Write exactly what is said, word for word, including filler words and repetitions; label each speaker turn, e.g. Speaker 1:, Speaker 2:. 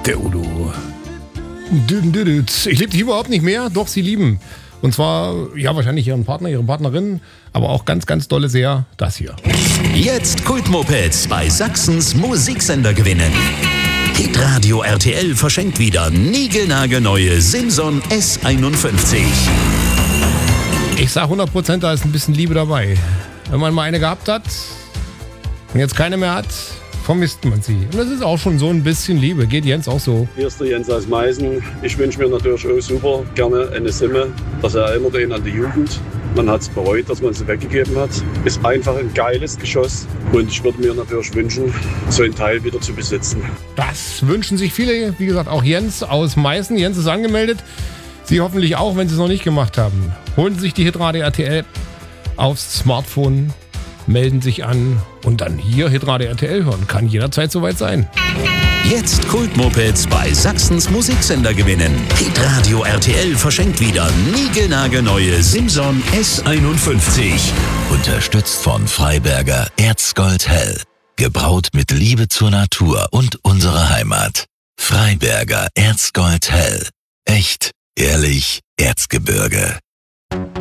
Speaker 1: Der Udo. Ich liebe dich überhaupt nicht mehr, doch sie lieben. Und zwar, ja, wahrscheinlich ihren Partner, ihre Partnerin, aber auch ganz, ganz dolle sehr das hier.
Speaker 2: Jetzt Kultmopeds bei Sachsens Musiksender gewinnen. Hitradio R T L verschenkt wieder niegelnagelneue Simson S einundfünfzig.
Speaker 1: Ich sag hundert Prozent, da ist ein bisschen Liebe dabei. Wenn man mal eine gehabt hat und jetzt keine mehr hat, vermisst man sie. Und das ist auch schon so ein bisschen Liebe. Geht Jens auch so?
Speaker 3: Hier ist der Jens aus Meißen. Ich wünsche mir natürlich auch super gerne eine Simme. Das erinnert ihn an die Jugend. Man hat es bereut, dass man sie weggegeben hat. Ist einfach ein geiles Geschoss. Und ich würde mir natürlich wünschen, so ein Teil wieder zu besitzen.
Speaker 1: Das wünschen sich viele. Wie gesagt, auch Jens aus Meißen. Jens ist angemeldet. Sie hoffentlich auch, wenn Sie es noch nicht gemacht haben. Holen Sie sich die Hitradio R T L aufs Smartphone, melden sich an und dann hier Hitradio R T L hören. Kann jederzeit soweit sein.
Speaker 2: Jetzt Kultmopeds bei Sachsens Musiksender gewinnen. Hitradio R T L verschenkt wieder niegelnagelneue Simson S einundfünfzig.
Speaker 4: Unterstützt von Freiberger Erzgold Hell. Gebraut mit Liebe zur Natur und unserer Heimat. Freiberger Erzgold Hell. Echt, ehrlich, Erzgebirge.